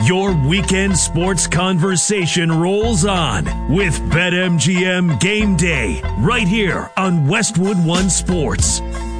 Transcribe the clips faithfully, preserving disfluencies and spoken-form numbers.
Your weekend sports conversation rolls on with BetMGM Game Day right here on Westwood One Sports.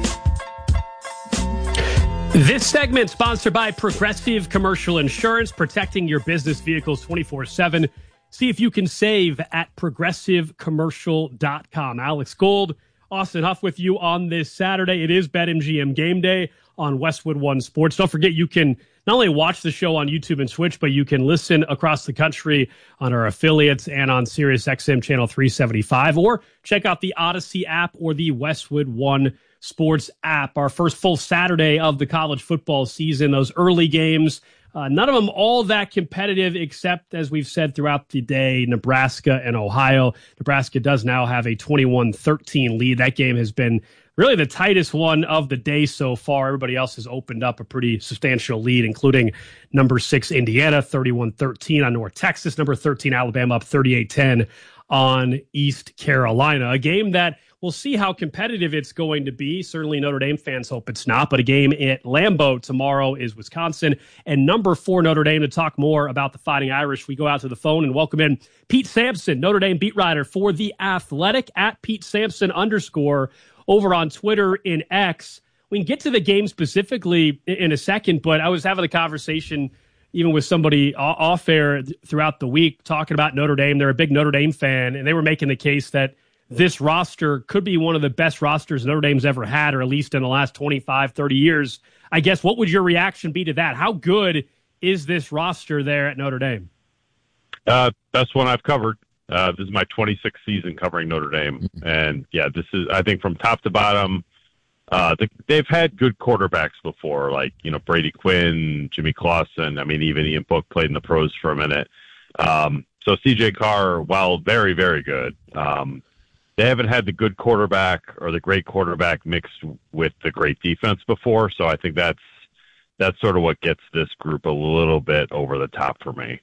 This segment sponsored by Progressive Commercial Insurance, protecting your business vehicles twenty-four seven. See if you can save at progressive commercial dot com. Alex Gold, Austin Huff with you on this Saturday. It is BetMGM Game Day on Westwood One Sports. Don't forget, you can not only watch the show on YouTube and Twitch, but you can listen across the country on our affiliates and on SiriusXM channel three seventy-five, or check out the Odyssey app or the Westwood One Sports app. Our first full Saturday of the college football season, those early games, uh, none of them all that competitive, except, as we've said throughout the day, Nebraska and Ohio. Nebraska does now have a twenty-one thirteen lead. That game has been really the tightest one of the day so far. Everybody else has opened up a pretty substantial lead, including number six Indiana, thirty-one thirteen on North Texas, number thirteen Alabama up thirty-eight ten on East Carolina. A game that we'll see how competitive it's going to be. Certainly Notre Dame fans hope it's not, but a game at Lambeau tomorrow is Wisconsin and number four Notre Dame. To talk more about the Fighting Irish, we go out to the phone and welcome in Pete Sampson, Notre Dame beat writer for The Athletic, at Pete Sampson underscore over on Twitter and X. We can get to the game specifically in a second, but I was having a conversation even with somebody off air throughout the week talking about Notre Dame. They're a big Notre Dame fan, and they were making the case that this roster could be one of the best rosters Notre Dame's ever had, or at least in the last twenty-five, thirty years. I guess, what would your reaction be to that? How good is this roster there at Notre Dame? Uh, best one I've covered. Uh, this is my twenty-sixth season covering Notre Dame. And, yeah, this is, I think, from top to bottom, uh, the, they've had good quarterbacks before, like, you know, Brady Quinn, Jimmy Clausen. I mean, even Ian Book played in the pros for a minute. Um, so C J Carr, while very, very good, um, they haven't had the good quarterback or the great quarterback mixed with the great defense before. So I think that's that's sort of what gets this group a little bit over the top for me.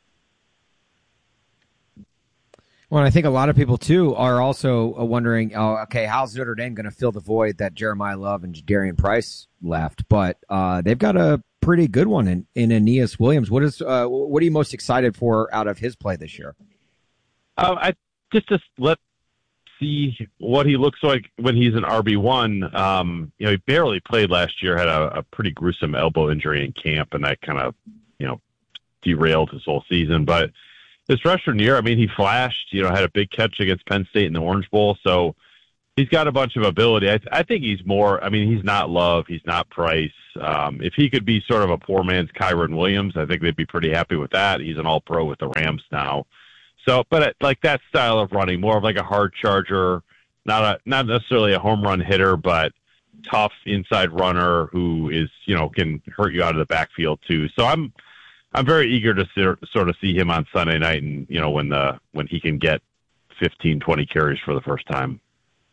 Well, I think a lot of people, too, are also wondering, oh, okay, how's Notre Dame going to fill the void that Jeremiah Love and Darian Price left? But uh, they've got a pretty good one in, in Aeneas Williams. What is uh, what are you most excited for out of his play this year? Uh, I just just let see what he looks like when he's an R B one. Um, you know, he barely played last year, had a, a pretty gruesome elbow injury in camp, and that kind of, you know, derailed his whole season. But his freshman year, I mean, he flashed, you know, had a big catch against Penn State in the Orange Bowl. So he's got a bunch of ability. I, th- I think he's more, I mean, he's not Love. He's not Price. Um, if he could be sort of a poor man's Kyron Williams, I think they'd be pretty happy with that. He's an all-pro with the Rams now. So, but it, like that style of running, more of like a hard charger, not a, not necessarily a home run hitter, but tough inside runner who is, you know, can hurt you out of the backfield too. So I'm, I'm very eager to ser- sort of see him on Sunday night, and you know when the when he can get fifteen, twenty carries for the first time.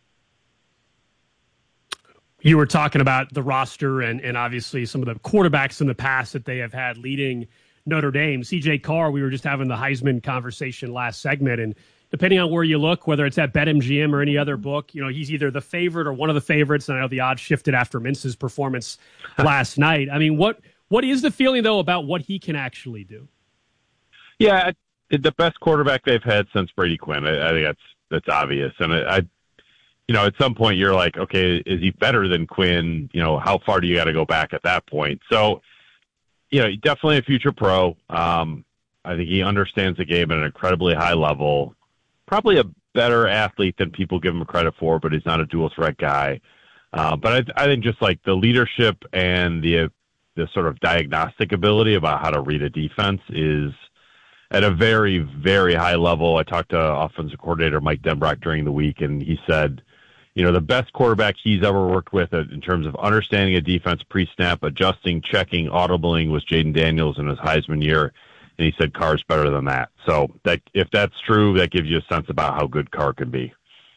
You were talking about the roster and and obviously some of the quarterbacks in the past that they have had leading Notre Dame. C J Carr, we were just having the Heisman conversation last segment, and depending on where you look, whether it's at BetMGM or any other book, you know he's either the favorite or one of the favorites. And I know the odds shifted after Mintz's performance last night. I mean, what? What is the feeling, though, about what he can actually do? Yeah, the best quarterback they've had since Brady Quinn. I, I think that's that's obvious. And I, I, you know, at some point you're like, okay, is he better than Quinn? You know, how far do you got to go back at that point? So, you know, definitely a future pro. Um, I think he understands the game at an incredibly high level. Probably a better athlete than people give him credit for, but he's not a dual threat guy. Uh, but I, I think just like the leadership and the the sort of diagnostic ability about how to read a defense is at a very, very high level. I talked to offensive coordinator Mike Denbrock during the week, and he said, you know, the best quarterback he's ever worked with in terms of understanding a defense pre-snap, adjusting, checking, audibling was Jaden Daniels in his Heisman year. And he said Carr's better than that. So that if that's true, that gives you a sense about how good Carr can be.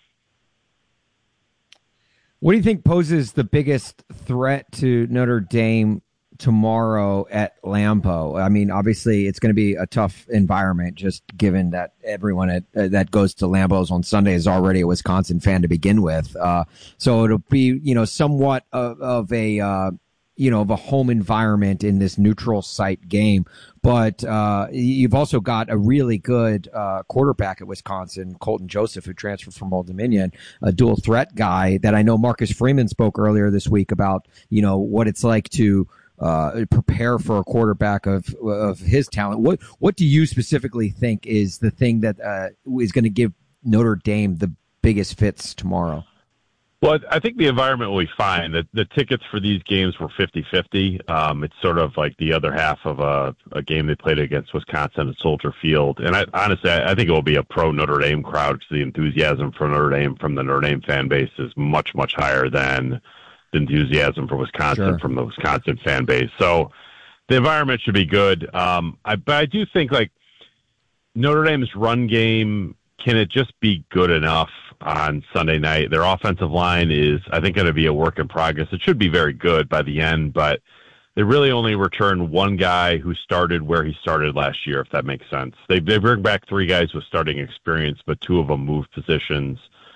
What do you think poses the biggest threat to Notre Dame tomorrow at Lambeau? I mean, obviously it's going to be a tough environment, just given that everyone at, uh, that goes to Lambeau's on Sunday is already a Wisconsin fan to begin with. Uh, so it'll be, you know, somewhat of, of a, uh, you know, of a home environment in this neutral site game. But uh, you've also got a really good uh, quarterback at Wisconsin, Colton Joseph, who transferred from Old Dominion, a dual threat guy that I know Marcus Freeman spoke earlier this week about, you know, what it's like to uh, prepare for a quarterback of of his talent. What what do you specifically think is the thing that uh, is going to give Notre Dame the biggest fits tomorrow? Well, I think the environment will be fine. The, the tickets for these games were fifty-fifty. Um, it's sort of like the other half of a, a game they played against Wisconsin at Soldier Field. And I, honestly, I think it will be a pro Notre Dame crowd because the enthusiasm for Notre Dame from the Notre Dame fan base is much, much higher than the enthusiasm for Wisconsin Sure. from the Wisconsin fan base. So the environment should be good. Um, I, but I do think like Notre Dame's run game, can it just be good enough on Sunday night? Their offensive line is, I think, going to be a work in progress. It should be very good by the end, but they really only returned one guy who started where he started last year, if that makes sense. They they bring back three guys with starting experience, but two of them moved positions.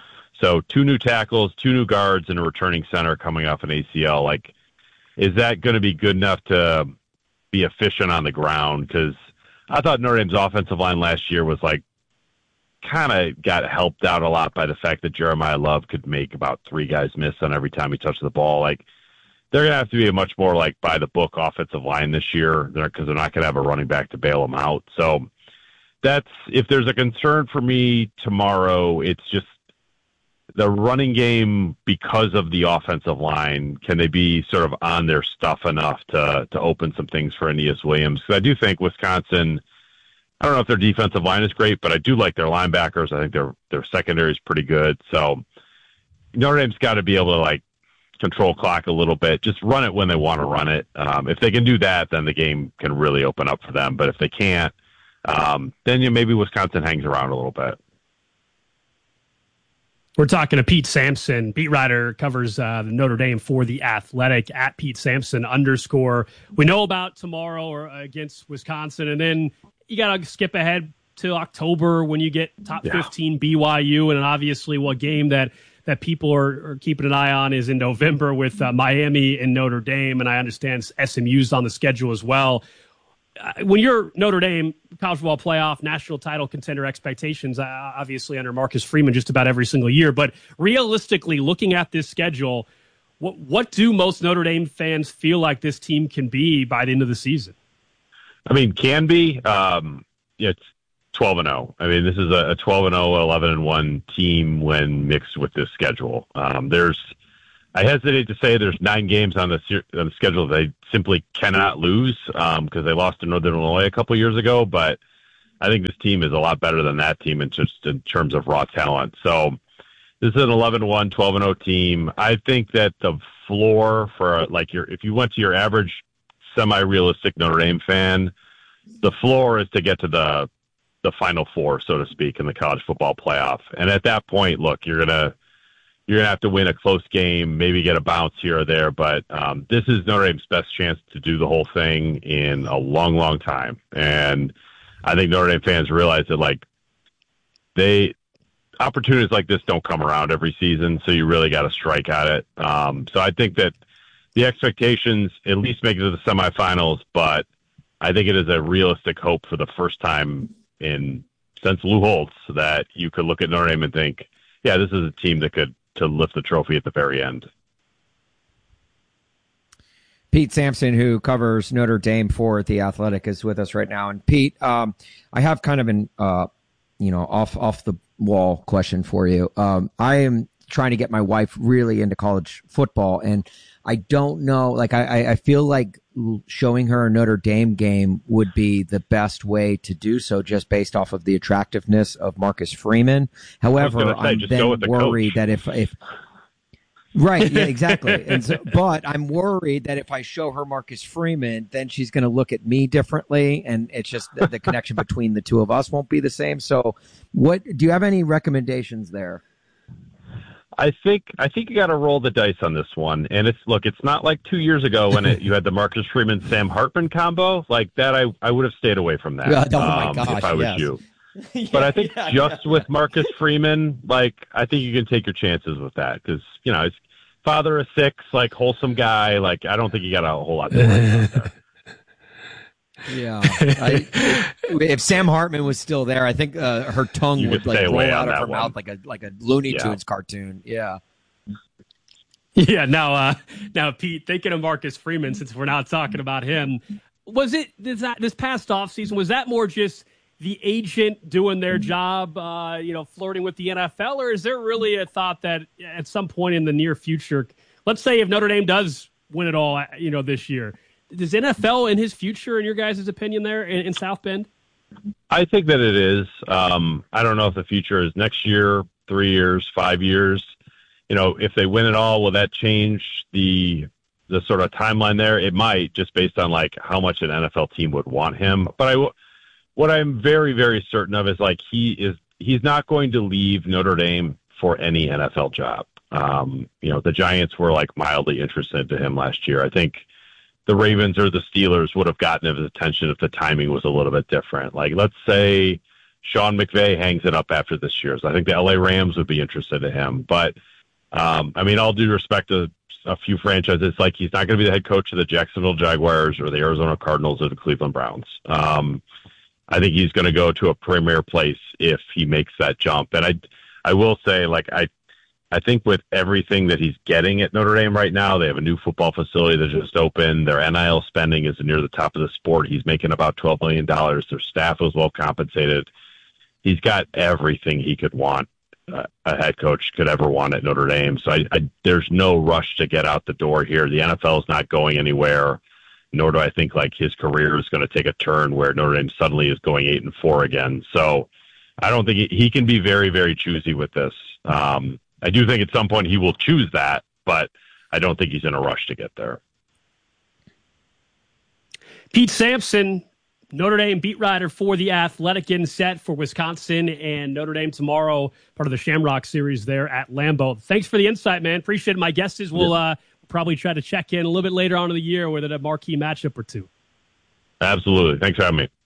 So two new tackles, two new guards, and a returning center coming off an A C L. Like, is that going to be good enough to be efficient on the ground? Because I thought Notre Dame's offensive line last year was like, kind of got helped out a lot by the fact that Jeremiah Love could make about three guys miss on every time he touched the ball. Like, they're going to have to be a much more like by the book offensive line this year because they're, they're not going to have a running back to bail them out. So that's, if there's a concern for me tomorrow, it's just the running game because of the offensive line. Can they be sort of on their stuff enough to, to open some things for Aeneas Williams? Because I do think Wisconsin, I don't know if their defensive line is great, but I do like their linebackers. I think their their secondary is pretty good. So Notre Dame's got to be able to like control clock a little bit, just run it when they want to run it. Um, if they can do that, then the game can really open up for them. But if they can't, um, then you know, maybe Wisconsin hangs around a little bit. We're talking to Pete Sampson, beat writer, covers uh, Notre Dame for The Athletic, at Pete Sampson underscore. We know about tomorrow or against Wisconsin, and then you got to skip ahead to October when you get top yeah. fifteen B Y U, and obviously what game that that people are, are keeping an eye on is in November with uh, Miami and Notre Dame, and I understand S M U's on the schedule as well. Uh, when you're Notre Dame, college football playoff, national title contender expectations, uh, obviously under Marcus Freeman just about every single year, but realistically looking at this schedule, what what do most Notre Dame fans feel like this team can be by the end of the season? I mean, can be. Um, it's twelve and oh. I mean, this is a twelve and oh, eleven and one team when mixed with this schedule. Um, there's, I hesitate to say there's nine games on the, on the schedule they simply cannot lose because um, they lost to Northern Illinois a couple years ago. But I think this team is a lot better than that team in just in terms of raw talent. So this is an eleven and one, twelve and oh team. I think that the floor for like your, if you went to your average semi-realistic Notre Dame fan, the floor is to get to the the Final Four, so to speak, in the college football playoff. And at that point, look, you're gonna you're gonna have to win a close game, maybe get a bounce here or there. But um, this is Notre Dame's best chance to do the whole thing in a long, long time. And I think Notre Dame fans realize that like they opportunities like this don't come around every season, so you really got to strike at it. Um, so I think that the expectations at least make it to the semifinals, but I think it is a realistic hope for the first time in since Lou Holtz that you could look at Notre Dame and think, yeah, this is a team that could to lift the trophy at the very end. Pete Sampson, who covers Notre Dame for The Athletic, is with us right now. And Pete, um, I have kind of an uh, you know off off the wall question for you. Um, I am trying to get my wife really into college football, and I don't know. Like, I, I feel like showing her a Notre Dame game would be the best way to do so, just based off of the attractiveness of Marcus Freeman. However, say, I'm then the worried coach. that if if right, yeah, exactly. And so, but I'm worried that if I show her Marcus Freeman, then she's going to look at me differently, and it's just the, the connection between the two of us won't be the same. So, what do you have any recommendations there? I think I think you got to roll the dice on this one, and it's look, it's not like two years ago when it, you had the Marcus Freeman Sam Hartman combo like that. I, I would have stayed away from that. God, oh my um, gosh, if I was yes. you. yeah, but I think yeah, just yeah. with Marcus Freeman, like I think you can take your chances with that because you know it's father of six, like wholesome guy. Like I don't think he got a whole lot to worry about there. Yeah, I, if Sam Hartman was still there, I think uh, her tongue You would could stay like roll away out on of her that mouth one. like a like a Looney Yeah. Tunes cartoon. Yeah. Yeah, now, uh, now, Pete, thinking of Marcus Freeman, since we're not talking about him, was it this, this past offseason, was that more just the agent doing their job, uh, you know, flirting with the N F L, or is there really a thought that at some point in the near future, let's say if Notre Dame does win it all, you know, this year, does N F L in his future, in your guys' opinion, there in, in South Bend? I think that it is. Um, I don't know if the future is next year, three years, five years. You know, if they win it all, will that change the the sort of timeline there? It might, just based on like how much an N F L team would want him. But I, what I'm very, very certain of is like he is he's not going to leave Notre Dame for any N F L job. Um, you know, the Giants were like mildly interested in him last year. I think the Ravens or the Steelers would have gotten his attention if the timing was a little bit different. Like, let's say Sean McVay hangs it up after this year. So I think the L A Rams would be interested in him. But, um, I mean, all due respect to a few franchises, it's like he's not going to be the head coach of the Jacksonville Jaguars or the Arizona Cardinals or the Cleveland Browns. Um, I think he's going to go to a premier place if he makes that jump. And I, I will say, like, I, I think with everything that he's getting at Notre Dame right now, they have a new football facility that just opened. Their N I L spending is near the top of the sport. He's making about twelve million dollars. Their staff is well compensated. He's got everything he could want, uh, a head coach could ever want at Notre Dame. So I, I, there's no rush to get out the door here. The N F L is not going anywhere, nor do I think like his career is going to take a turn where Notre Dame suddenly is going eight and four again. So I don't think he, he can be very, very choosy with this. Um, I do think at some point he will choose that, but I don't think he's in a rush to get there. Pete Sampson, Notre Dame beat writer for The Athletic, in set for Wisconsin and Notre Dame tomorrow, part of the Shamrock series there at Lambeau. Thanks for the insight, man. Appreciate it. My guess is we'll uh, probably try to check in a little bit later on in the year with a marquee matchup or two. Absolutely. Thanks for having me.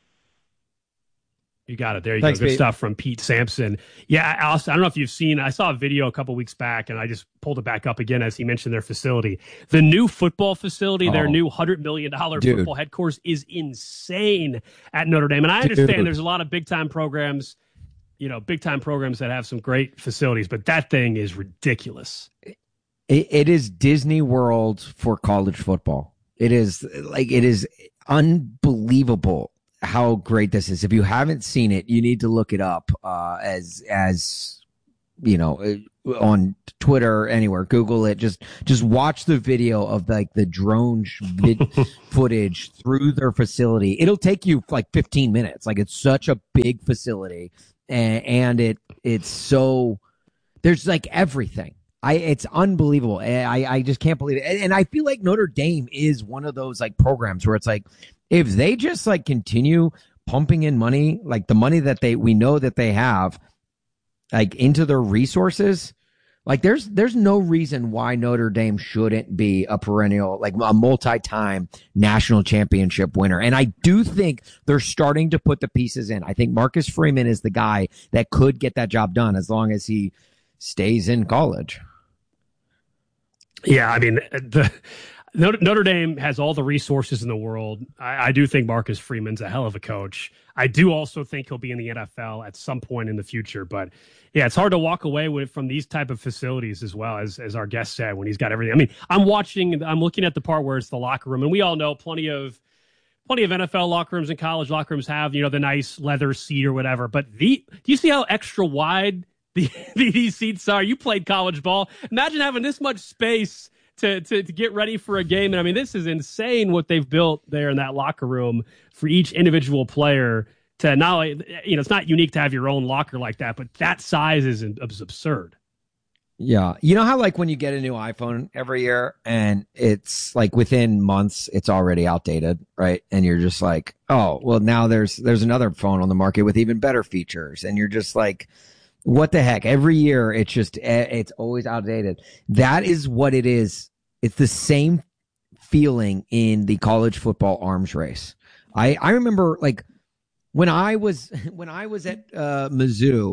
You got it. There you Thanks, go. Good Pete. stuff from Pete Sampson. Yeah, Alice, I don't know if you've seen, I saw a video a couple weeks back, and I just pulled it back up again as he mentioned their facility. The new football facility, their Oh. new one hundred million dollars Dude. football headquarters is insane at Notre Dame. And I understand Dude. there's a lot of big-time programs, you know, big-time programs that have some great facilities, but that thing is ridiculous. It, it is Disney World for college football. It is like it is unbelievable how great this is. If you haven't seen it, you need to look it up. Uh, as as you know, on Twitter, anywhere, Google it. Just just watch the video of like the drone vid- footage through their facility. It'll take you like fifteen minutes. Like it's such a big facility, and, and it it's so there's like everything. I it's unbelievable. I I just can't believe it. And, and I feel like Notre Dame is one of those like programs where it's like if they just like continue pumping in money, like the money that they we know that they have, like into their resources, like there's there's no reason why Notre Dame shouldn't be a perennial, like a multi-time national championship winner. And I do think they're starting to put the pieces in. I think Marcus Freeman is the guy that could get that job done as long as he stays in college. Yeah, I mean, the Notre, Notre Dame has all the resources in the world. I, I do think Marcus Freeman's a hell of a coach. I do also think he'll be in the N F L at some point in the future. But yeah, it's hard to walk away with from these type of facilities as well, as as our guest said, when he's got everything. I mean, I'm watching, I'm looking at the part where it's the locker room, and we all know plenty of plenty of N F L locker rooms and college locker rooms have, you know, the nice leather seat or whatever. But the do you see how extra wide the, these seats are? You played college ball. Imagine having this much space To, to to get ready for a game. And I mean, this is insane what they've built there in that locker room for each individual player to not only, you know, it's not unique to have your own locker like that, but that size is, is absurd. Yeah. You know how like when you get a new iPhone every year and it's like within months, it's already outdated, right? And you're just like, oh, well now there's, there's another phone on the market with even better features. And you're just like, what the heck? Every year, it's just, it's always outdated. That is what it is. It's the same feeling in the college football arms race. I, I remember like when I was, when I was at uh, Mizzou,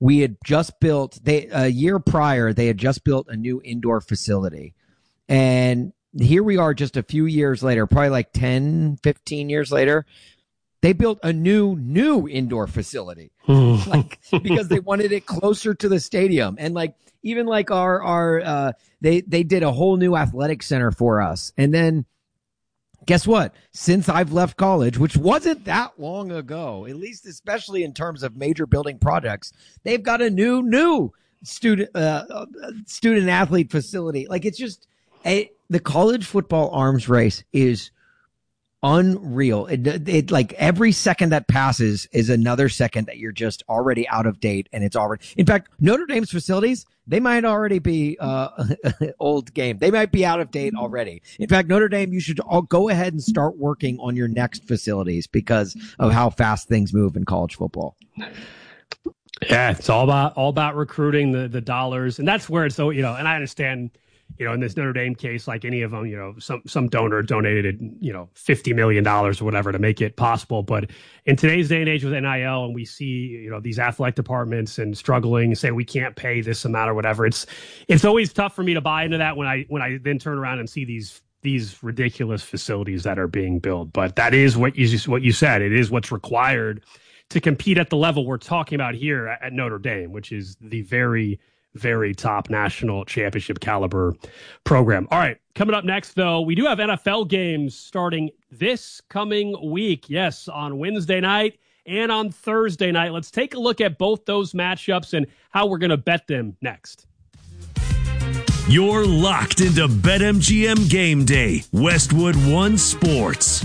we had just built, they a year prior, they had just built a new indoor facility. And here we are just a few years later, probably like ten, fifteen years later, they built a new, new indoor facility, like because they wanted it closer to the stadium. And like, even like our, our, uh, they, they did a whole new athletic center for us. And then guess what? Since I've left college, which wasn't that long ago, at least especially in terms of major building projects, they've got a new, new student, uh, student athlete facility. Like it's just a, the college football arms race is unreal. It, it like every second that passes is another second that you're just already out of date, and it's already. In fact, Notre Dame's facilities, they might already be uh old game. They might be out of date already. In fact, Notre Dame, you should all go ahead and start working on your next facilities because of how fast things move in college football. Yeah, it's all about all about recruiting, the the dollars, and that's where it's so you know. And I understand. You know, in this Notre Dame case, like any of them, you know, some some donor donated, you know, fifty million dollars or whatever to make it possible. But in today's day and age with N I L, and we see, you know, these athletic departments and struggling, say we can't pay this amount or whatever. It's it's always tough for me to buy into that when I when I then turn around and see these these ridiculous facilities that are being built. But that is what you what you said. It is what's required to compete at the level we're talking about here at Notre Dame, which is the very very top national championship caliber program. All right, coming up next, though, we do have N F L games starting this coming week. Yes, on Wednesday night and on Thursday night. Let's take a look at both those matchups and how we're going to bet them next. You're locked into BetMGM Game Day, Westwood One Sports.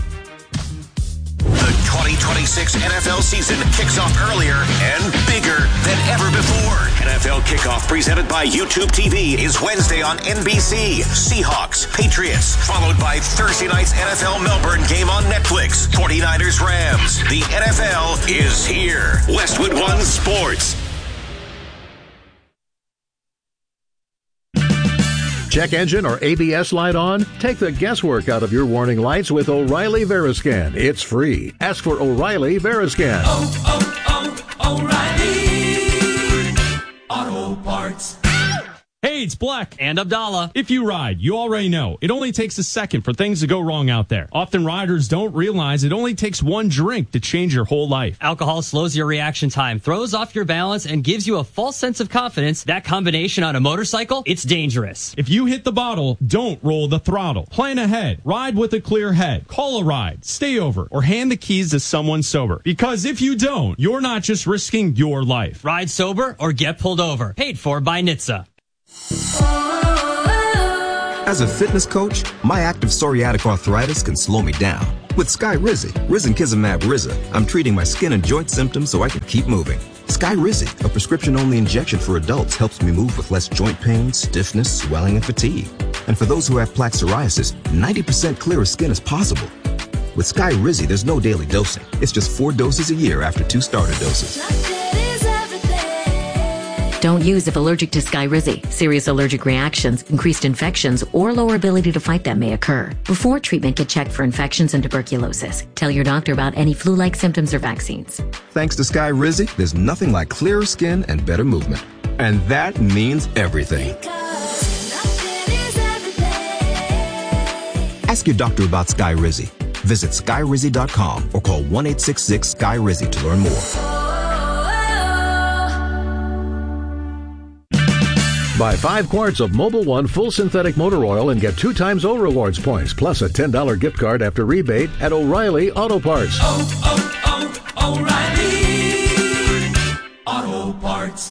The twenty twenty-six N F L season kicks off earlier and bigger than ever before. N F L Kickoff presented by YouTube T V is Wednesday on N B C. Seahawks, Patriots, followed by Thursday night's N F L Melbourne game on Netflix. forty-niners, Rams. The N F L is here. Westwood One Sports. Check engine or A B S light on? Take the guesswork out of your warning lights with O'Reilly Veriscan. It's free. Ask for O'Reilly Veriscan. Oh, oh, oh, O'Reilly Auto Parts. Hey, it's Black and Abdallah. If you ride, you already know it only takes a second for things to go wrong out there. Often riders don't realize it only takes one drink to change your whole life. Alcohol slows your reaction time, throws off your balance, and gives you a false sense of confidence. That combination on a motorcycle, it's dangerous. If you hit the bottle, don't roll the throttle. Plan ahead. Ride with a clear head. Call a ride. Stay over. Or hand the keys to someone sober. Because if you don't, you're not just risking your life. Ride sober or get pulled over. Paid for by N H T S A. As a fitness coach, my active psoriatic arthritis can slow me down. With Skyrizi, Risankizumab Riza, I'm treating my skin and joint symptoms so I can keep moving. Skyrizi, a prescription-only injection for adults, helps me move with less joint pain, stiffness, swelling, and fatigue. And for those who have plaque psoriasis, ninety percent clearer skin is possible. With Skyrizi, there's no daily dosing. It's just four doses a year after two starter doses. Don't use if allergic to Skyrizi. Serious allergic reactions, increased infections, or lower ability to fight them may occur. Before treatment, get checked for infections and tuberculosis. Tell your doctor about any flu-like symptoms or vaccines. Thanks to Skyrizi, there's nothing like clearer skin and better movement. And that means everything. Ask your doctor about Skyrizi. Visit Skyrizi dot com or call one eight six six Skyrizi to learn more. Buy five quarts of Mobil One full synthetic motor oil and get two times O Rewards points, plus a ten dollars gift card after rebate at O'Reilly Auto Parts. Oh, oh, oh, O'Reilly Auto Parts.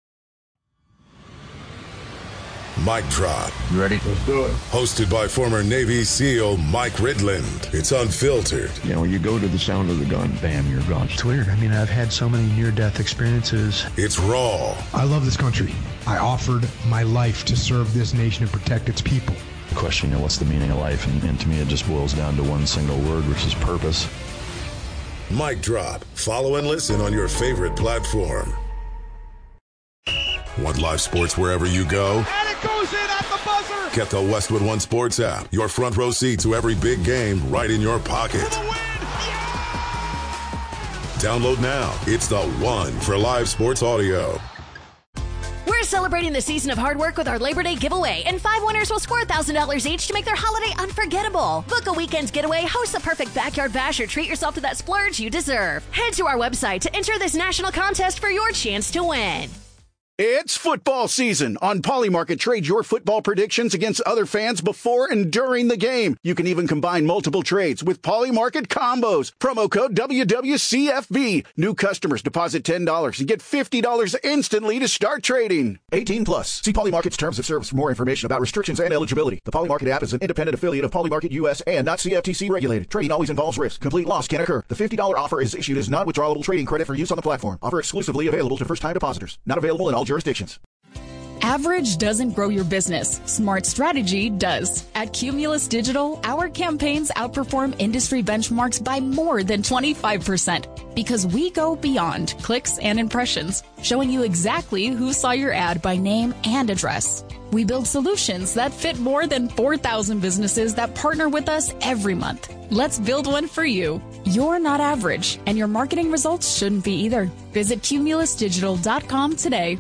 Mic Drop. You ready? Let's do it. Hosted by former Navy SEAL Mike Ridland. It's unfiltered. You know, when you go to the sound of the gun, bam, you're gone. It's weird. I mean, I've had so many near-death experiences. It's raw. I love this country. I offered my life to serve this nation and protect its people. The question, you know, what's the meaning of life? And, and to me, it just boils down to one single word, which is purpose. Mic Drop. Follow and listen on your favorite platform. Want live sports wherever you go? And it goes in at the buzzer! Get the Westwood One Sports app. Your front row seat to every big game right in your pocket. For the win! Yeah! Download now. It's the one for live sports audio. celebrating the season of hard work with our Labor Day giveaway, and five winners will score one thousand dollars each to make their holiday unforgettable. Book a weekend's getaway, host a perfect backyard bash, or treat yourself to that splurge you deserve. Head to our website to enter this national contest for your chance to win. It's football season. On Polymarket, trade your football predictions against other fans before and during the game. You can even combine multiple trades with Polymarket combos. Promo code W W C F B. New customers deposit ten dollars and get fifty dollars instantly to start trading. eighteen plus. See Polymarket's terms of service for more information about restrictions and eligibility. The Polymarket app is an independent affiliate of Polymarket U S and not C F T C regulated. Trading always involves risk. Complete loss can occur. The fifty dollars offer is issued as non-withdrawable trading credit for use on the platform. Offer exclusively available to first-time depositors. Not available in all jurisdictions. Average doesn't grow your business. Smart strategy does. At Cumulus Digital, our campaigns outperform industry benchmarks by more than twenty-five percent because we go beyond clicks and impressions, showing you exactly who saw your ad by name and address. We build solutions that fit more than four thousand businesses that partner with us every month. Let's build one for you. You're not average, and your marketing results shouldn't be either. Visit cumulus digital dot com today.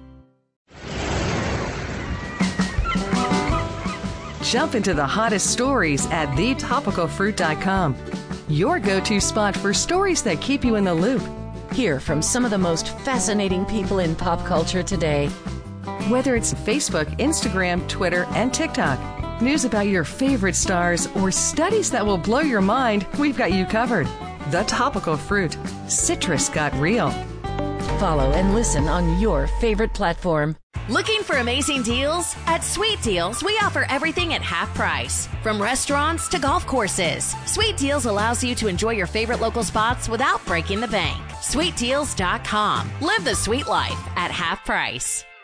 Jump into the hottest stories at the topical fruit dot com. Your go-to spot for stories that keep you in the loop. Hear from some of the most fascinating people in pop culture today. Whether it's Facebook, Instagram, Twitter, and TikTok, news about your favorite stars, or studies that will blow your mind, we've got you covered. The Topical Fruit. Citrus got real. Follow and listen on your favorite platform. Looking for amazing deals? At Sweet Deals, we offer everything at half price. From restaurants to golf courses, Sweet Deals allows you to enjoy your favorite local spots without breaking the bank. sweet deals dot com. Live the sweet life at half price.